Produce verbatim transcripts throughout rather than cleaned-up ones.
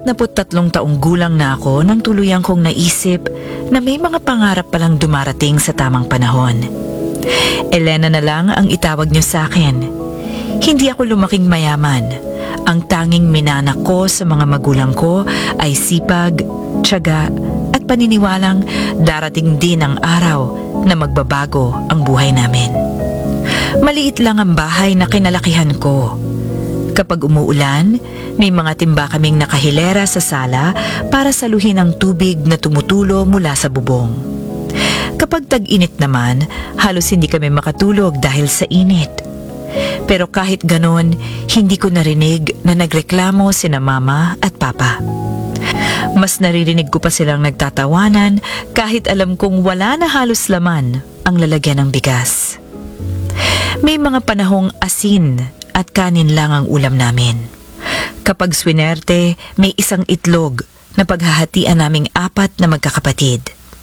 Tatnaput tatlong taong gulang na ako nang tuluyang kong naisip na may mga pangarap palang dumarating sa tamang panahon. Elena na lang ang itawag niyo sa akin. Hindi ako lumaking mayaman. Ang tanging minanak ko sa mga magulang ko ay sipag, tiyaga at paniniwalang darating din ang araw na magbabago ang buhay namin. Maliit lang ang bahay na kinalakihan ko. Kapag umuulan, may mga timba kaming nakahilera sa sala para saluhin ang tubig na tumutulo mula sa bubong. Kapag tag-init naman, halos hindi kami makatulog dahil sa init. Pero kahit ganon, hindi ko narinig na nagreklamo sina mama at papa. Mas naririnig ko pa silang nagtatawanan kahit alam kong wala na halos laman ang lalagyan ng bigas. May mga panahong asin at kanin lang ang ulam namin. Kapag swinerte, may isang itlog na paghahatian naming apat na magkakapatid.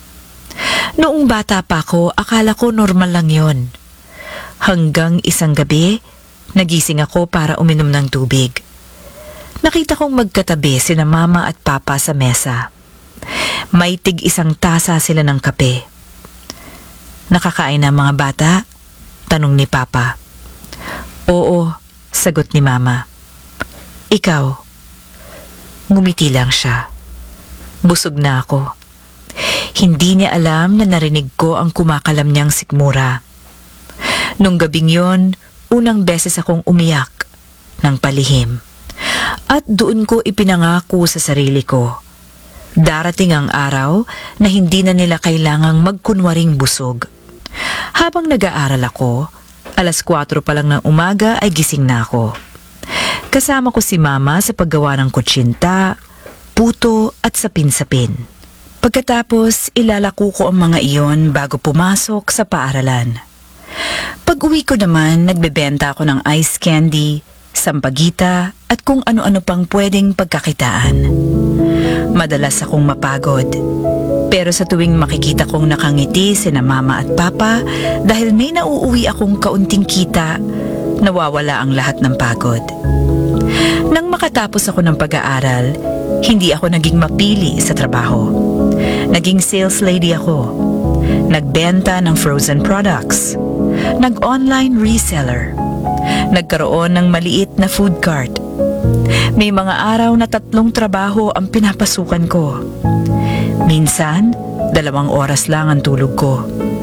Noong bata pa ako, akala ko normal lang yon. Hanggang isang gabi, nagising ako para uminom ng tubig. Nakita kong magkatabi sina mama at papa sa mesa. May tig isang tasa sila ng kape. "Nakakain na mga bata?" tanong ni papa. "Oo," sagot ni mama. "Ikaw?" Ngumiti lang siya. Busog na ako. Hindi niya alam na narinig ko ang kumakalam niyang sikmura. Nung gabing yon, unang beses akong umiyak ng palihim. At doon ko ipinangako sa sarili ko. Darating ang araw na hindi na nila kailangang magkunwaring busog. Habang nag-aaral ako, alas kwatro pa lang ng umaga ay gising na ako. Kasama ko si mama sa paggawa ng kutsinta, puto at sapin-sapin. Pagkatapos, ilalako ko ang mga iyon bago pumasok sa paaralan. Pag uwi ko naman, nagbebenta ako ng ice candy, sampagita at kung ano-ano pang pwedeng pagkakitaan. Madalas akong mapagod. Pero sa tuwing makikita kong nakangiti sina mama at papa dahil may nauuwi akong kaunting kita, nawawala ang lahat ng pagod. Nang makatapos ako ng pag-aaral, hindi ako naging mapili sa trabaho. Naging sales lady ako. Nagbenta ng frozen products. Nag-online reseller. Nagkaroon ng maliit na food cart. May mga araw na tatlong trabaho ang pinapasukan ko. Minsan, dalawang oras lang ang tulog ko.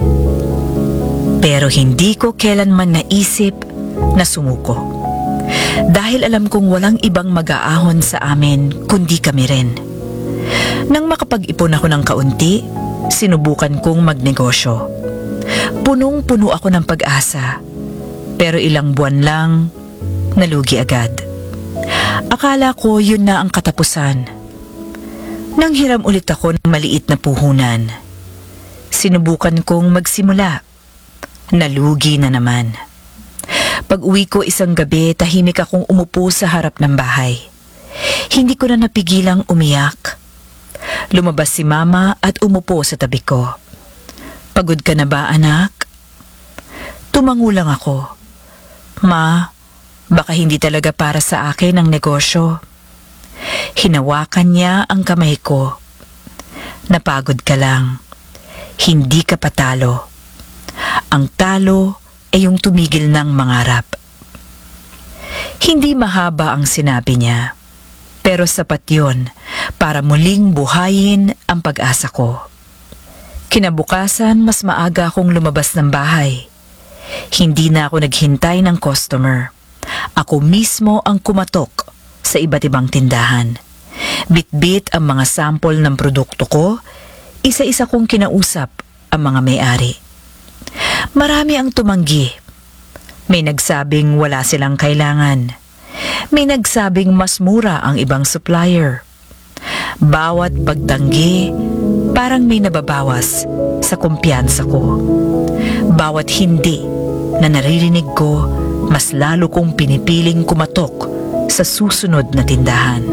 Pero hindi ko kailanman naisip na sumuko. Dahil alam kong walang ibang mag-aahon sa amin kundi kami rin. Nang makapag-ipon ako ng kaunti, sinubukan kong magnegosyo. Punong-puno ako ng pag-asa. Pero ilang buwan lang, nalugi agad. Akala ko yun na ang katapusan. Nang hiram ulit ako ng maliit na puhunan. Sinubukan kong magsimula. Nalugi na naman. Pag uwi ko isang gabi, tahimik akong umupo sa harap ng bahay. Hindi ko na napigilang umiyak. Lumabas si mama at umupo sa tabi ko. "Pagod ka na ba, anak?" Tumango lang ako. "Ma, baka hindi talaga para sa akin ang negosyo." Hinawakan niya ang kamay ko. "Napagod ka lang. Hindi ka patalo. Ang talo ay yung tumigil ng mangarap." Hindi mahaba ang sinabi niya, pero sapat yun para muling buhayin ang pag-asa ko. Kinabukasan, mas maaga akong lumabas ng bahay. Hindi na ako naghintay ng customer. Ako mismo ang kumatok sa iba't ibang tindahan. Bit-bit ang mga sample ng produkto ko, isa-isa kong kinausap ang mga may-ari. Marami ang tumanggi. May nagsabing wala silang kailangan. May nagsabing mas mura ang ibang supplier. Bawat pagtanggi, parang may nababawas sa kumpiyansa ko. Bawat hindi na naririnig ko, mas lalo kong pinipiling kumatok sa susunod na tindahan.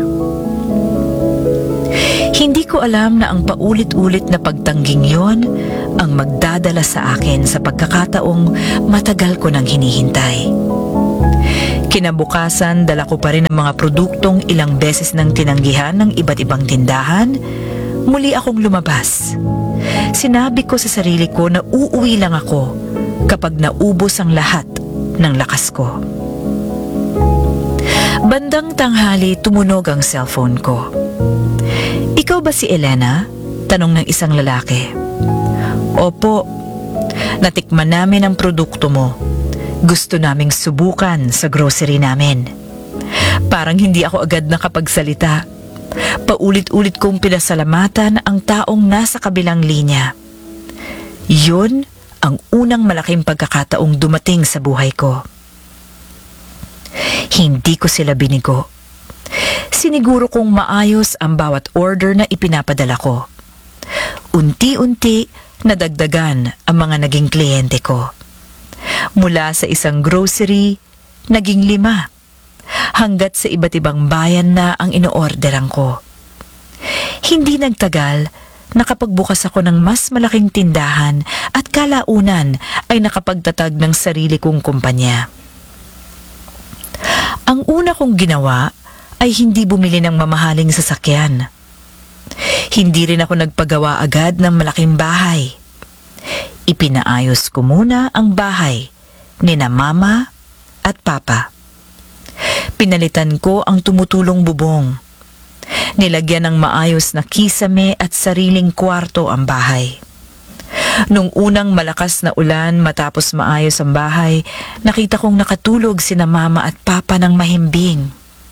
Hindi ko alam na ang paulit-ulit na pagtangging yon ang magdadala sa akin sa pagkakataong matagal ko nang hinihintay. Kinabukasan, dala ko pa rin ang mga produktong ilang beses nang tinanggihan ng iba't ibang tindahan. Muli akong lumabas. Sinabi ko sa sarili ko na uuwi lang ako kapag naubos ang lahat ng lakas ko. Bandang tanghali, tumunog ang cellphone ko. "Ikaw ba si Elena?" tanong ng isang lalaki. "Opo, natikman namin ang produkto mo. Gusto naming subukan sa grocery namin." Parang hindi ako agad nakapagsalita. Paulit-ulit kong pinasalamatan ang taong nasa kabilang linya. Yun ang unang malaking pagkakataong dumating sa buhay ko. Hindi ko sila binigo. Siniguro kong maayos ang bawat order na ipinapadala ko. Unti-unti nadagdagan ang mga naging kliyente ko. Mula sa isang grocery, naging lima. Hanggat sa iba't ibang bayan na ang inoorderan ko. Hindi nagtagal, nakapagbukas ako ng mas malaking tindahan at kalaunan ay nakapagtatag ng sarili kong kumpanya. Ang una kong ginawa ay hindi bumili ng mamahaling sasakyan. Hindi rin ako nagpagawa agad ng malaking bahay. Ipinaayos ko muna ang bahay nina mama at papa. Pinalitan ko ang tumutulong bubong. Nilagyan ng maayos na kisame at sariling kwarto ang bahay. Nung unang malakas na ulan matapos maayos ang bahay, nakita kong nakatulog sina mama at papa ng mahimbing.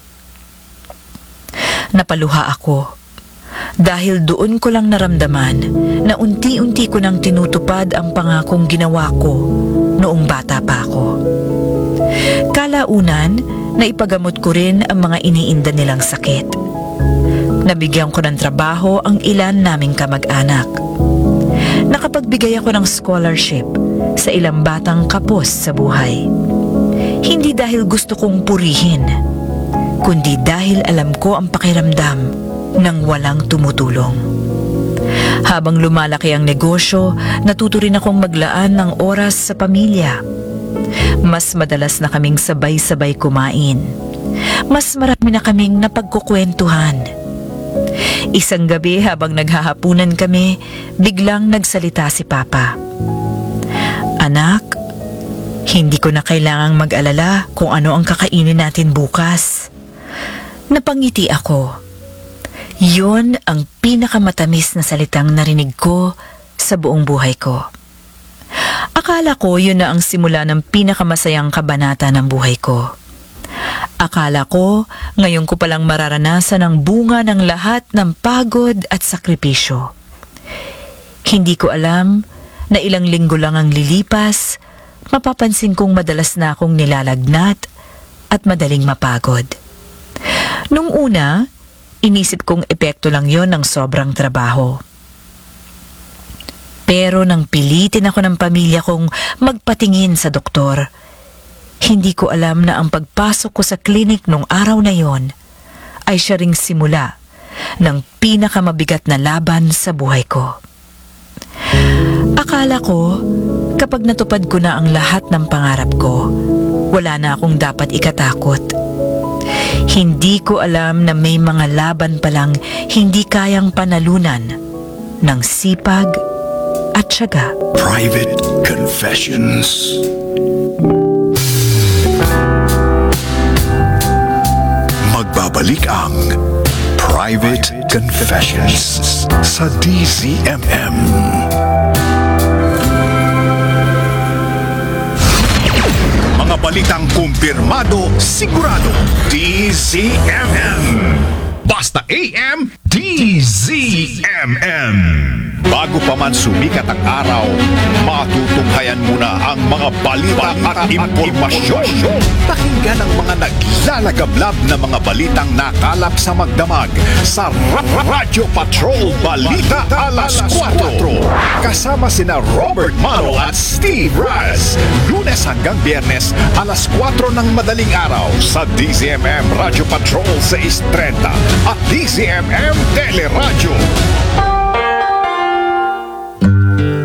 Napaluha ako. Dahil doon ko lang naramdaman na unti-unti ko nang tinutupad ang pangakong ginawa ko noong bata pa ako. Kalaunan, naipagamot ko rin ang mga iniinda nilang sakit. Nabigyan ko ng trabaho ang ilan naming kamag-anak. Nakapagbigay ako ng scholarship sa ilang batang kapos sa buhay. Hindi dahil gusto kong purihin, kundi dahil alam ko ang pakiramdam nang walang tumutulong. Habang lumalaki ang negosyo, natuto rin akong maglaan ng oras sa pamilya. Mas madalas na kaming sabay-sabay kumain. Mas marami na kaming napagkukwentuhan. Isang gabi habang naghahapunan kami, biglang nagsalita si Papa. "Anak, hindi ko na kailangang mag-alala kung ano ang kakainin natin bukas." Napangiti ako. Yun ang pinakamatamis na salitang narinig ko sa buong buhay ko. Akala ko yun na ang simula ng pinakamasayang kabanata ng buhay ko. Akala ko ngayon ko palang mararanasan ang bunga ng lahat ng pagod at sakripisyo. Hindi ko alam na ilang linggo lang ang lilipas, mapapansin kong madalas na akong nilalagnat at madaling mapagod. Nung una, inisip kong epekto lang yon ng sobrang trabaho. Pero nang pilitin ako ng pamilya kong magpatingin sa doktor, hindi ko alam na ang pagpasok ko sa klinik nung araw na yon ay siya ring simula ng pinakamabigat na laban sa buhay ko. Akala ko, kapag natupad ko na ang lahat ng pangarap ko, wala na akong dapat ikatakot. Hindi ko alam na may mga laban palang hindi kayang panalunan ng sipag at tiyaga. Private Confessions. Magbabalik ang Private Confessions sa D Z M M. Mga balitang kumpirmado, sigurado, D Z M M. Basta A M, D Z M M. Bago pa man sumikat ang araw, matutunghayan muna ang mga balita at impormasyon. Pakinggan ang mga naglalagablab na mga balitang nakalap sa magdamag sa Ra- Ra- Radyo Patrol Balita Alas kwatro. Kasama sina Robert Maro at Steve Raz. Lunes hanggang Biyernes, alas kwatro ng madaling araw sa D Z M M Radyo Patrol six thirty at D Z M M Teleradyo.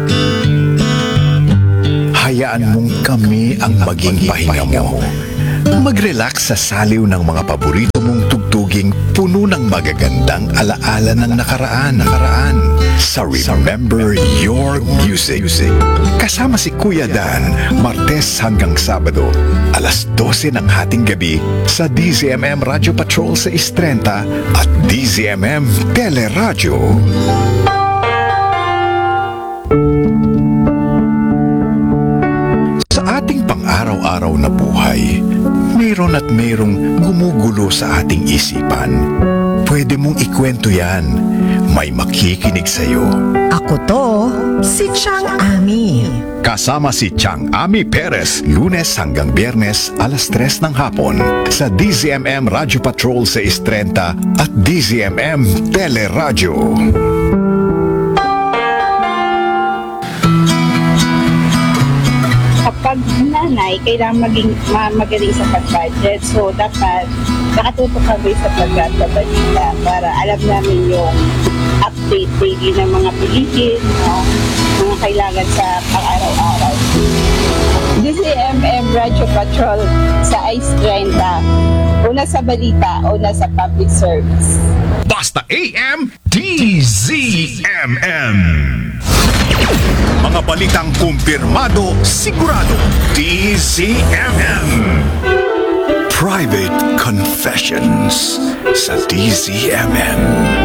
Hayaan mong kami ang maging pahinga mo. Mag-relax sa saliw ng mga paborito mong tugtuging puno ng magagandang alaala ng nakaraan. nakaraan. Sa Remember Your Music. Kasama si Kuya Dan, Martes hanggang Sabado, alas dose ng hating gabi sa D Z M M Radio Patrol sa Istrenta at D Z M M Teleradyo. Sa ating pang-araw-araw na buhay, mayroon at mayroong gumugulo sa ating isipan. Pwede mong ikwento yan. May makikinig sa'yo. Ako to, si Chang Ami. Kasama si Chang Ami Perez, Lunes hanggang Biyernes, alas tres ng hapon sa D Z M M Radio Patrol sa Istrenta at D Z M M Teleradyo. Kapag nanay, kailangan maging ma- magaling sa pag-budget. So, dapat nakatutok kami sa pagkakabalita para alam namin yung update daily ng mga bilihin, no? Mga kailangan sa pang-araw-araw. D Z M M Radio Patrol sa Ice Trenta. Una sa balita, una sa public service. Basta A M D Z M M. Mga balitang kumpirmado, sigurado. D Z M M. Private Confessions sa D Z M M.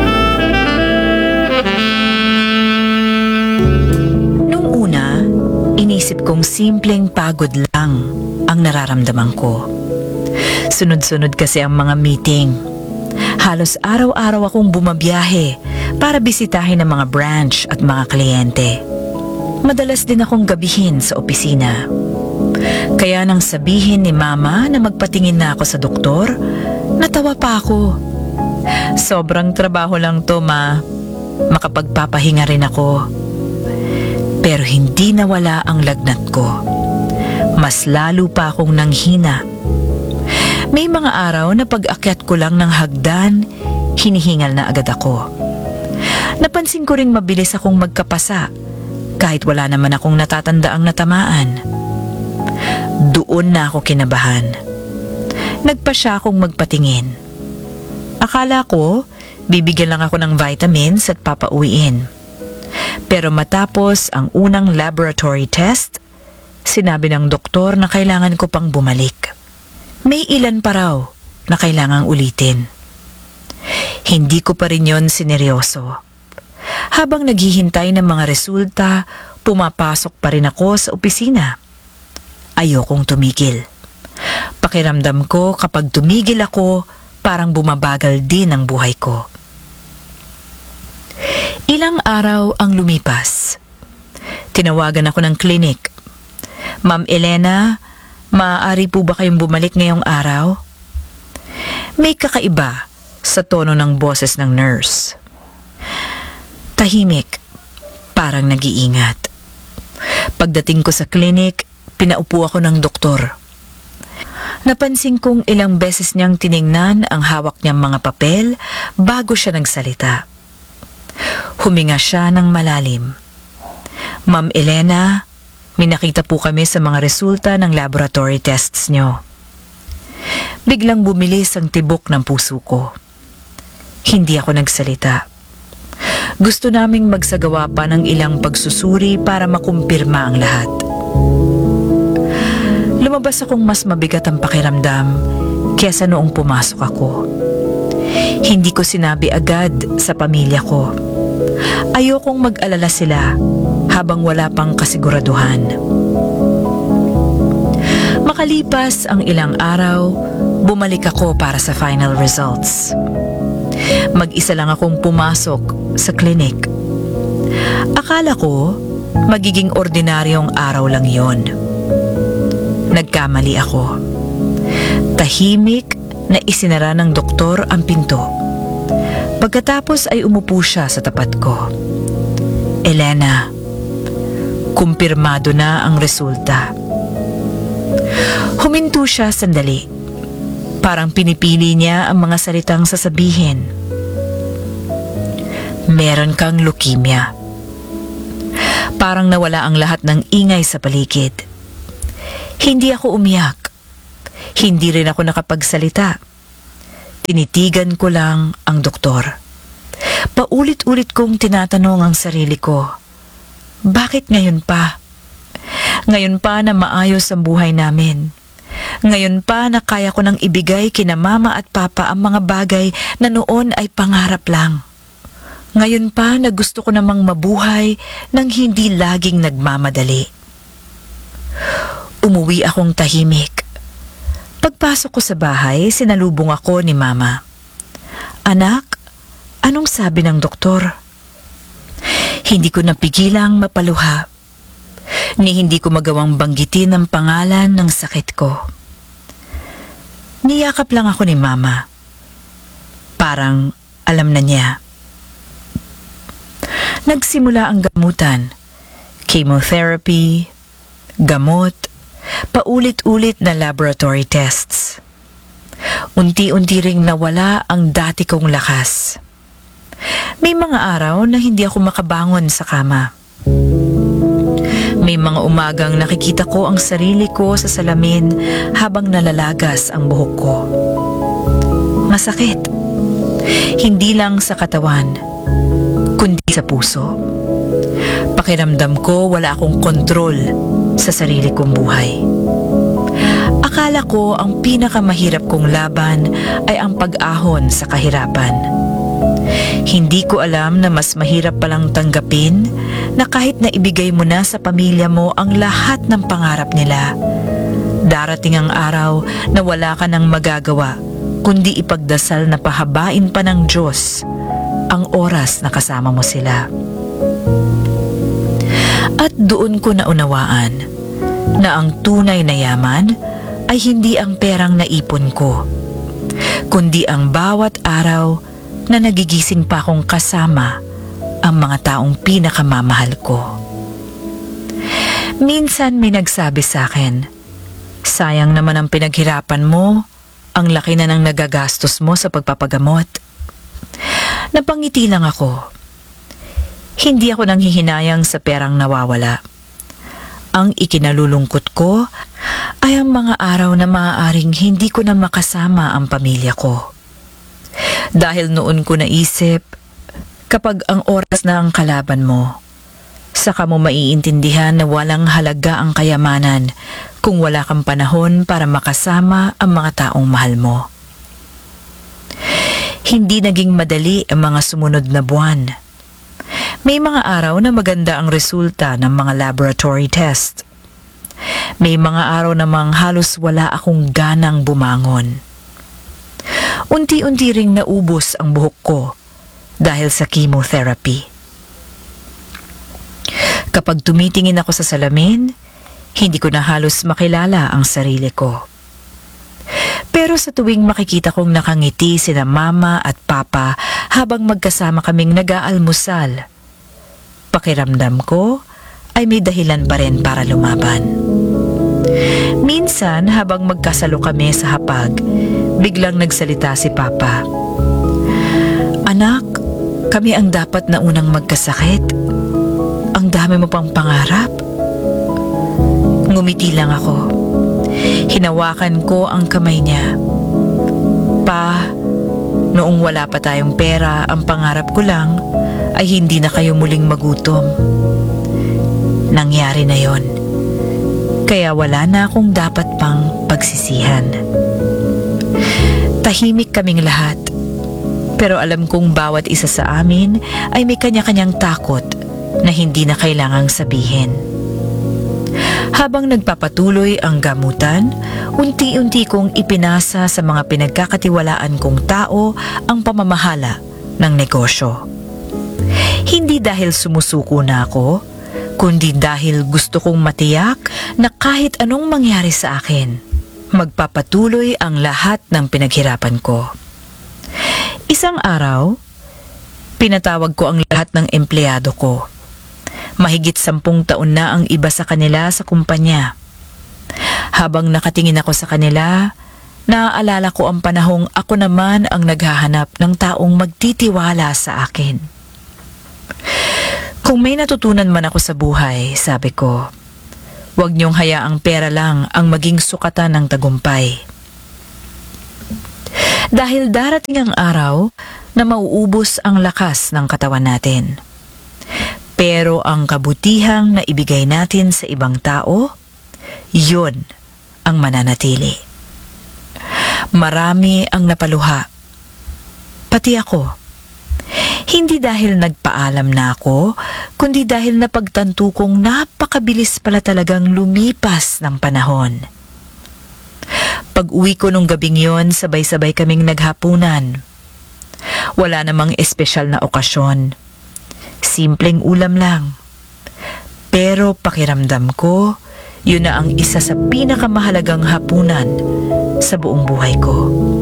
Nung una, inisip kong simpleng pagod lang ang nararamdaman ko. Sunod-sunod kasi ang mga meeting. Halos araw-araw akong bumabiyahe para bisitahin ang mga branch at mga kliyente. Madalas din akong gabihin sa opisina. Kaya nang sabihin ni Mama na magpatingin na ako sa doktor, natawa pa ako. Sobrang trabaho lang to, Ma. Makapagpapahinga rin ako. Pero hindi nawala ang lagnat ko. Mas lalo pa akong nanghina. May mga araw na pag-akyat ko lang ng hagdan, hinihingal na agad ako. Napansin ko ring mabilis akong magkapasa kahit wala naman akong natatandaang natamaan. Doon na ako kinabahan. Nagpa siya akong magpatingin. Akala ko, bibigyan lang ako ng vitamins at papauwiin. Pero matapos ang unang laboratory test, sinabi ng doktor na kailangan ko pang bumalik. May ilan pa raw na kailangang ulitin. Hindi ko pa rin yon sineryoso. Habang naghihintay ng mga resulta, pumapasok pa rin ako sa opisina. Ayokong tumigil. Pakiramdam ko kapag tumigil ako, parang bumabagal din ang buhay ko. Ilang araw ang lumipas. Tinawagan ako ng klinik. Ma'am Elena, maaari po ba kayong bumalik ngayong araw? May kakaiba sa tono ng boses ng nurse. Tahimik, parang nag-iingat. Pagdating ko sa klinik, pinaupo ako ng doktor. Napansin kong ilang beses niyang tiningnan ang hawak niyang mga papel bago siya nagsalita. Huminga siya ng malalim. Ma'am Elena, may nakita po kami sa mga resulta ng laboratory tests niyo. Biglang bumilis ang tibok ng puso ko. Hindi ako nagsalita. Gusto naming magsagawa pa ng ilang pagsusuri para makumpirma ang lahat. Lumabas akong mas mabigat ang pakiramdam kesa noong pumasok ako. Hindi ko sinabi agad sa pamilya ko. Ayokong mag-alala sila habang wala pang kasiguraduhan. Makalipas ang ilang araw, bumalik ako para sa final results. Mag-isa lang akong pumasok sa klinik. Akala ko magiging ordinaryong araw lang yon. Nagkamali ako. Tahimik na isinara ng doktor ang pinto. Pagkatapos ay umupo siya sa tapat ko. Elena, kumpirmado na ang resulta. Huminto siya sandali. Parang pinipili niya ang mga salitang sasabihin. Meron kang leukemia. Parang nawala ang lahat ng ingay sa paligid. Hindi ako umiyak. Hindi rin ako nakapagsalita. Tinitigan ko lang ang doktor. Paulit-ulit kong tinatanong ang sarili ko, bakit ngayon pa? Ngayon pa na maayos ang buhay namin. Ngayon pa na kaya ko nang ibigay kina mama at papa ang mga bagay na noon ay pangarap lang. Ngayon pa na gusto ko namang mabuhay nang hindi laging nagmamadali. Umuwi akong tahimik. Pagpasok ko sa bahay, sinalubong ako ni mama. Anak, anong sabi ng doktor? Hindi ko napigilang mapaluha. Ni hindi ko magawang banggitin ang pangalan ng sakit ko. Niyakap lang ako ni mama. Parang alam na niya. Nagsimula ang gamutan. Chemotherapy, gamot, paulit-ulit na laboratory tests. Unti-unti ring nawala ang dati kong lakas. May mga araw na hindi ako makabangon sa kama. May mga umagang nakikita ko ang sarili ko sa salamin habang nalalagas ang buhok ko. Masakit. Hindi lang sa katawan, kundi sa puso. Pakiramdam ko wala akong kontrol sa sarili kong buhay. Akala ko ang pinakamahirap kong laban ay ang pag-ahon sa kahirapan. Hindi ko alam na mas mahirap palang tanggapin na kahit na ibigay mo na sa pamilya mo ang lahat ng pangarap nila, darating ang araw na wala ka nang magagawa kundi ipagdasal na pahabain pa ng Diyos ang oras na kasama mo sila. At doon ko naunawaan na ang tunay na yaman ay hindi ang perang naipon ko, kundi ang bawat araw na nagigising pa akong kasama ang mga taong pinakamamahal ko. Minsan may nagsabi sa akin, sayang naman ang pinaghirapan mo, ang laki na ng nagagastos mo sa pagpapagamot. Napangiti lang ako. Hindi ako nanghihinayang sa perang nawawala. Ang ikinalulungkot ko ay ang mga araw na maaaring hindi ko na makasama ang pamilya ko. Dahil noon ko naisip, kapag ang oras na ang kalaban mo, saka mo maiintindihan na walang halaga ang kayamanan kung wala kang panahon para makasama ang mga taong mahal mo. Hindi naging madali ang mga sumunod na buwan. May mga araw na maganda ang resulta ng mga laboratory test. May mga araw namang halos wala akong ganang bumangon. Unti-unti ring naubos ang buhok ko dahil sa chemotherapy. Kapag tumitingin ako sa salamin, hindi ko na halos makilala ang sarili ko. Pero sa tuwing makikita kong nakangiti sina mama at papa habang magkasama kaming nag-aalmusal, pakiramdam ko ay may dahilan pa rin para lumaban. Minsan habang magkasalo kami sa hapag, biglang nagsalita si Papa. Anak, kami ang dapat na unang magkasakit. Ang dami mo pang pangarap. Ngumiti lang ako. Hinawakan ko ang kamay niya. Pa, noong wala pa tayong pera, ang pangarap ko lang ay hindi na kayo muling magutom. Nangyari na yon. Kaya wala na akong dapat pang pagsisihan. Tahimik kaming lahat. Pero alam kong bawat isa sa amin ay may kanya-kanyang takot na hindi na kailangang sabihin. Habang nagpapatuloy ang gamutan, unti-unti kong ipinasa sa mga pinagkakatiwalaan kong tao ang pamamahala ng negosyo. Hindi dahil sumusuko na ako, kundi dahil gusto kong matiyak na kahit anong mangyari sa akin, magpapatuloy ang lahat ng pinaghirapan ko. Isang araw, pinatawag ko ang lahat ng empleyado ko. Mahigit sampung taon na ang iba sa kanila sa kumpanya. Habang nakatingin ako sa kanila, naaalala ko ang panahong ako naman ang naghahanap ng taong magtitiwala sa akin. Kung may natutunan man ako sa buhay, sabi ko, huwag niyong hayaang pera lang ang maging sukatan ng tagumpay. Dahil darating ang araw na mauubos ang lakas ng katawan natin. Pero ang kabutihang na ibigay natin sa ibang tao, yun ang mananatili. Marami ang napaluha. Pati ako. Hindi dahil nagpaalam na ako, kundi dahil napagtanto kong napakabilis pala talagang lumipas ng panahon. Pag uwi ko nung gabing yon, sabay-sabay kaming naghapunan. Wala namang espesyal na okasyon. Simpleng ulam lang. Pero pakiramdam ko, yun na ang isa sa pinakamahalagang hapunan sa buong buhay ko.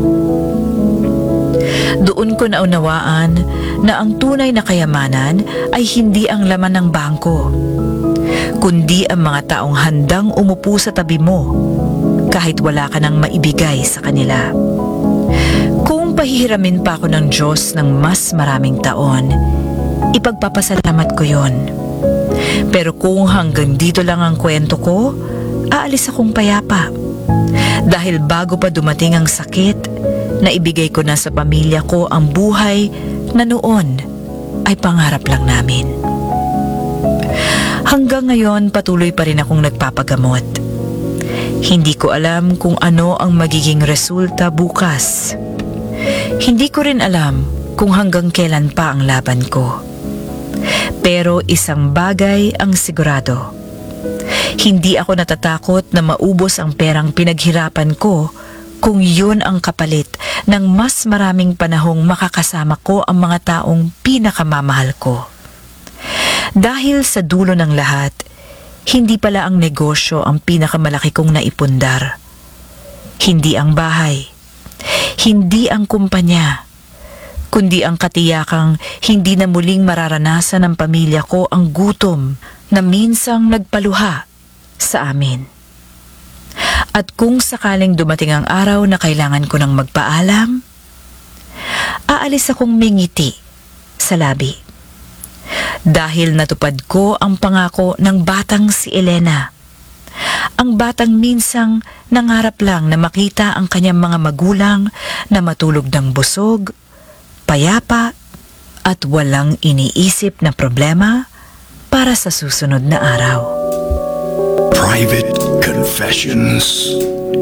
Doon ko naunawaan na ang tunay na kayamanan ay hindi ang laman ng bangko, kundi ang mga taong handang umupo sa tabi mo kahit wala ka nang maibigay sa kanila. Kung pahihiramin pa ako ng Diyos ng mas maraming taon, ipagpapasalamat ko yon. Pero kung hanggang dito lang ang kwento ko, aalis akong payapa. Dahil bago pa dumating ang sakit, naibigay ko na sa pamilya ko ang buhay na noon ay pangarap lang namin. Hanggang ngayon, patuloy pa rin akong nagpapagamot. Hindi ko alam kung ano ang magiging resulta bukas. Hindi ko rin alam kung hanggang kailan pa ang laban ko. Pero isang bagay ang sigurado. Hindi ako natatakot na maubos ang perang pinaghirapan ko kung yun ang kapalit ng mas maraming panahong makakasama ko ang mga taong pinakamamahal ko. Dahil sa dulo ng lahat, hindi pala ang negosyo ang pinakamalaki kong naipundar. Hindi ang bahay, hindi ang kumpanya, kundi ang katiyakang hindi na muling mararanasan ng pamilya ko ang gutom na minsang nagpaluha sa amin. At kung sakaling dumating ang araw na kailangan ko ng magpaalam, aalis akong mingiti sa labi. Dahil natupad ko ang pangako ng batang si Elena. Ang batang minsang nangarap lang na makita ang kanyang mga magulang na matulog ng busog, payapa, at walang iniisip na problema para sa susunod na araw. Private Confessions.